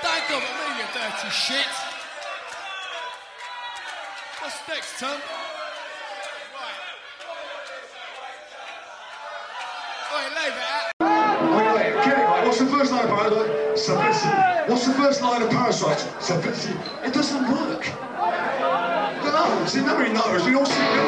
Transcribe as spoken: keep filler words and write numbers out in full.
Don't come at me, you dirty shit. What's next, Tom? Right. Oi, leave it out. Wait, wait, get it right. What's the first line of Parasite? Subversive. What's the first line of Parasite? Subversive. It doesn't work. No, see, nobody knows. We all see.